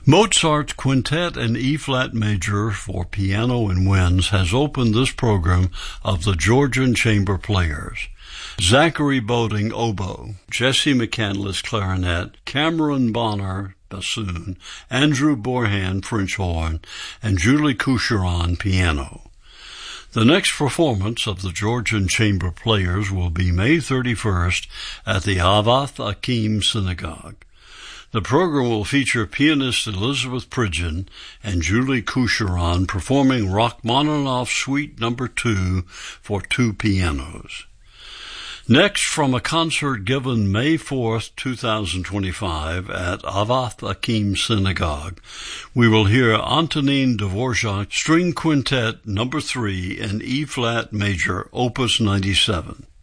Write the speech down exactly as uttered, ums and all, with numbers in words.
Mozart's Quintet in E-flat major for piano and winds has opened this program of the Georgian Chamber Players. Zachary Boding, oboe, Jesse McCandless, clarinet, Cameron Bonner, bassoon, Andrew Borhan, French horn, and Julie Coucheron, piano. The next performance of the Georgian Chamber Players will be May thirty-first at the Avath Akim Synagogue. The program will feature pianist Elizabeth Pridgeon and Julie Coucheron performing Rachmaninoff Suite Number two for two pianos. Next, from a concert given May fourth, twenty twenty-five at Avath Akim Synagogue, we will hear Antonin Dvorak String Quintet Number three in E-flat major, Opus ninety-seven.